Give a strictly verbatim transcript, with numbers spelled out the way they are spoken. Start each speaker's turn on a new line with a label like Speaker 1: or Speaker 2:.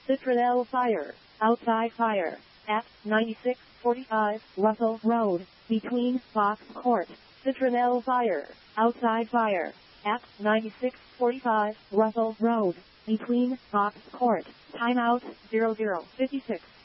Speaker 1: Citronelle Fire, outside fire, at ninety-six forty-five Russell Road, between Fox Court. Citronelle Fire, outside fire, at ninety-six forty-five Russell Road, between Fox Court. Timeout zero zero fifty-six.